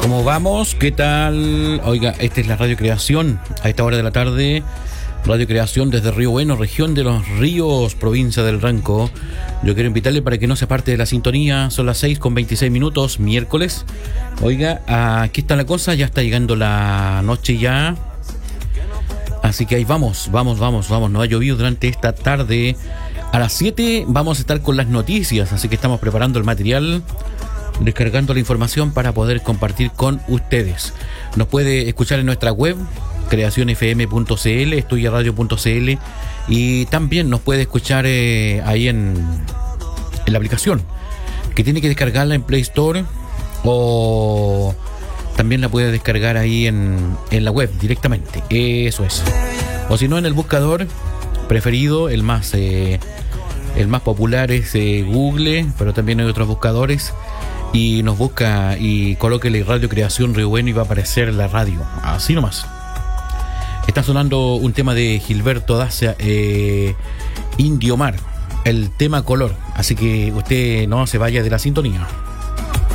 ¿Cómo vamos? ¿Qué tal? Oiga, esta es la Radio Creación, a esta hora de la tarde. Radio Creación desde Río Bueno, región de Los Ríos, provincia del Ranco. Yo quiero invitarle para que no se aparte de la sintonía. Son las 6:26, miércoles. Oiga, aquí está la cosa, ya está llegando la noche ya. Así que ahí vamos. No ha llovido durante esta tarde. A las 7 vamos a estar con las noticias, así que estamos preparando el material, descargando la información para poder compartir con ustedes. Nos puede escuchar en nuestra web, creacionfm.cl, estuyaradio.cl, y también nos puede escuchar ahí en la aplicación, que tiene que descargarla en Play Store, o también la puede descargar ahí en la web directamente. Eso es. O si no, en el buscador preferido, el más popular es Google, pero también hay otros buscadores. Y nos busca y colóquele Radio Creación Río Bueno y va a aparecer la radio. Así nomás. Está sonando un tema de Gilberto Dacia, Indio Mar, el tema Color. Así que usted no se vaya de la sintonía.